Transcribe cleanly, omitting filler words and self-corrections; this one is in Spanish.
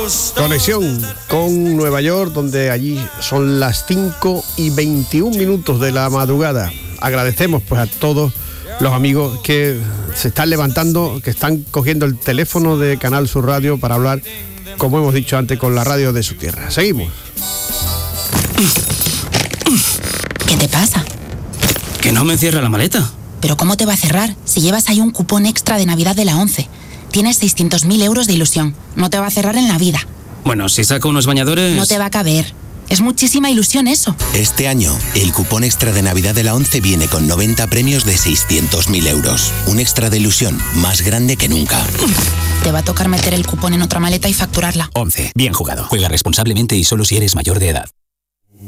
Conexión con Nueva York, donde allí son las 5:21 de la madrugada. Agradecemos pues a todos los amigos que se están levantando, que están cogiendo el teléfono de Canal Sur Radio para hablar, como hemos dicho antes, con la radio de su tierra. Seguimos. ¿Qué te pasa? Que no me cierra la maleta. ¿Pero cómo te va a cerrar si llevas ahí un cupón extra de Navidad de la 11? Tienes 600.000 euros de ilusión. No te va a cerrar en la vida. Bueno, si saco unos bañadores... No te va a caber. Es muchísima ilusión eso. Este año, el cupón extra de Navidad de la 11 viene con 90 premios de 600.000 euros. Un extra de ilusión más grande que nunca. Te va a tocar meter el cupón en otra maleta y facturarla. 11. Bien jugado. Juega responsablemente y solo si eres mayor de edad.